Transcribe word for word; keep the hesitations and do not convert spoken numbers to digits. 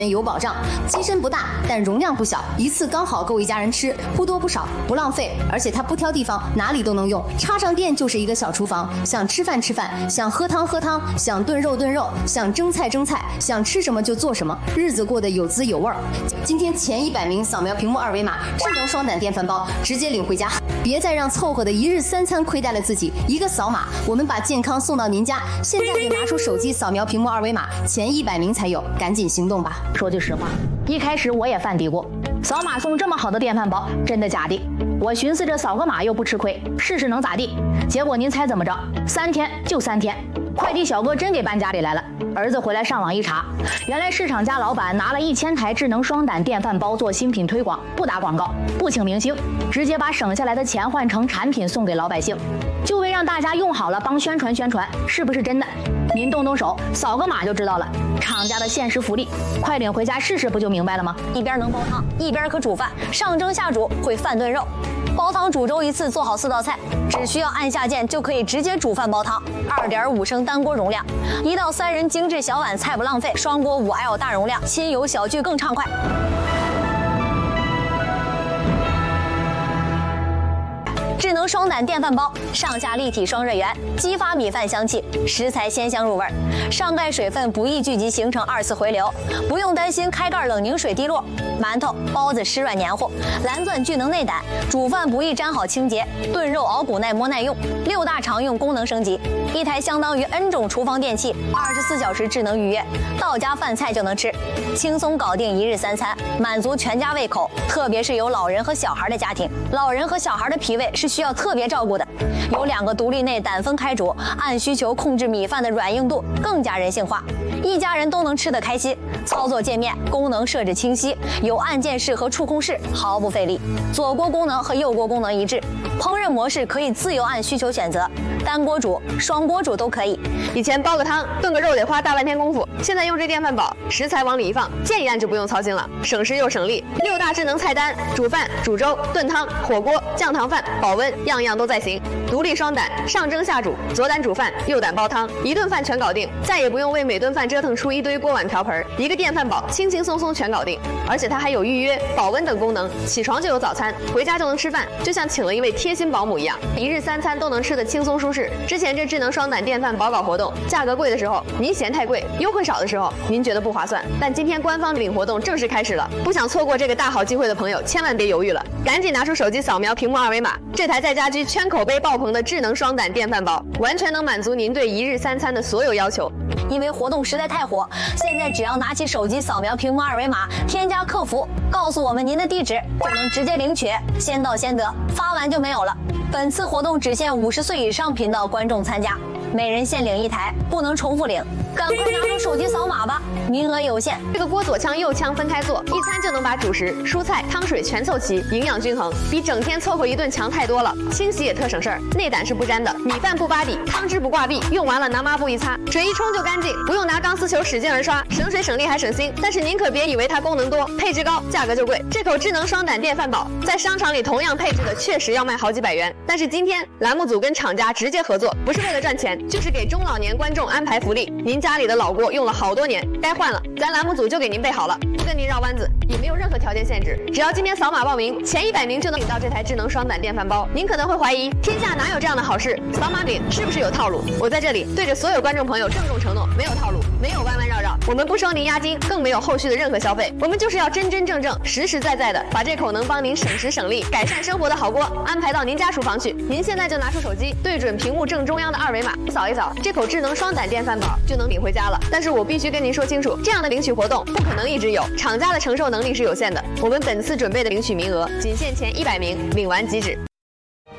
有保障，机身不大，但容量不小，一次刚好够一家人吃，不多不少，不浪费，而且它不挑地方，哪里都能用，插上电就是一个小厨房，想吃饭吃饭，想喝汤喝汤，想炖肉炖肉，想蒸菜蒸菜，想吃什么就做什么，日子过得有滋有味儿。今天前一百名扫描屏幕二维码，智能双胆电饭煲直接领回家，别再让凑合的一日三餐亏待了自己，一个扫码，我们把健康送到您家。现在就拿出手机扫描屏幕二维码，前一百名才有，赶紧行动吧。 说句实话，一开始我也犯嘀咕，扫码送这么好的电饭煲，真的假的？我寻思着扫个码又不吃亏，试试能咋地？结果您猜怎么着？三天就三天，快递小哥真给搬家里来了。儿子回来上网一查，原来市场家老板拿了一千台智能双胆电饭煲做新品推广，不打广告，不请明星，直接把省下来的钱换成产品送给老百姓，就为让大家用好了帮宣传宣传，是不是真的？您动动手，扫个码就知道了。厂家的限时福利，快领回家试试，不就明白了吗？ 一边能煲汤，一边可煮饭，上蒸下煮会饭炖肉，煲汤煮粥一次做好四道菜，只需要按下键就可以直接煮饭煲汤。二点五升单锅容量，一到三人精致小碗菜不浪费。双锅五 L 大容量，亲友小聚更畅快。智能双胆电饭煲，上下立体双热源，激发米饭香气，食材鲜香入味。上盖水分不易聚集形成二次回流，不用担心开盖冷凝水滴落。馒头、包子湿软黏糊，蓝钻聚能内胆，煮饭不易粘好清洁，炖肉熬骨耐磨耐用。六大常用功能升级，一台相当于 N 种厨房电器，二十四小时智能预约，到家饭菜就能吃，轻松搞定一日三餐，满足全家胃口。特别是有老人和小孩的家庭，老人和小孩的脾胃是需要特别照顾的。有两个独立内胆分开煮，按需求控制米饭的软硬度，更加人性化，一家人都能吃得开心。操作界面功能设置清晰，有按键式和触控式，毫不费力。左锅功能和右锅功能一致，烹饪模式可以自由按需求选择，单锅煮、双锅煮都可以。 以前煲个汤、炖个肉得花大半天功夫，现在用这电饭煲，食材往里一放，键一按就不用操心了，省时又省力。六大智能菜单，煮饭、煮粥、炖汤、火锅、酱糖饭、保温，样样都在行。独立双胆，上蒸下煮，左胆煮饭，右胆煲汤，一顿饭全搞定，再也不用为每顿饭折腾出一堆锅碗瓢盆，一个电饭煲轻轻松松全搞定。而且它还有预约、保温等功能，起床就有早餐，回家就能吃饭，就像请了一位贴心保姆一样，一日三餐都能吃得轻松舒适。之前这智能双胆电饭煲搞活动，价格贵的时候您嫌太贵，优惠少的时候您觉得不划算，但今天官方领活动正式开始了，不想错过这个大好机会的朋友千万别犹豫了，赶紧拿出手机扫描屏幕二维码，这台在家居圈口碑爆棚的智能双胆电饭煲，完全能满足您对一日三餐的所有要求。 因为活动实在太火，现在只要拿起手机扫描屏幕二维码，添加客服，告诉我们您的地址，就能直接领取，先到先得，发完就没有了。本次活动只限五十岁以上频道观众参加，每人限领一台，不能重复领，赶快拿出手机扫码吧，名额有限。 这个锅左枪右枪分开做，一餐就能把主食、蔬菜、汤水全凑齐，营养均衡，比整天凑合一顿强太多了。清洗也特省事儿，内胆是不粘的，米饭不扒底，汤汁不挂壁，用完了拿抹布一擦，水一冲就干净，不用拿钢丝球使劲儿刷，省水省力还省心。但是您可别以为它功能多、配置高，价格就贵。这口智能双胆电饭煲在商场里同样配置的确实要卖好几百元，但是今天栏目组跟厂家直接合作，不是为了赚钱，就是给中老年观众安排福利。您家里的老锅用了好多年，该换了，咱栏目组就给您备好了，不跟您绕弯子，也没有任何条件限制，只要今天扫码报名，前一百名就能领到这台智能双胆电饭煲。您可能会怀疑，天下哪有这样的好事？扫码领是不是有套路？我在这里对着所有观众朋友郑重承诺，没有套路，没有弯弯绕绕，我们不收您押金，更没有后续的任何消费，我们就是要真真正正、实实在在的把这口能帮您省时省力、改善生活的好锅安排到您家厨房去。您现在就拿出手机，对准屏幕正中央的二维码，扫一扫，这口智能双胆电饭煲就能领回家了。但是我必须跟您说清楚，这样的领取活动不可能一直有，厂家的承受能力是有限的。我们本次准备的领取名额仅限前一百名，领完即止。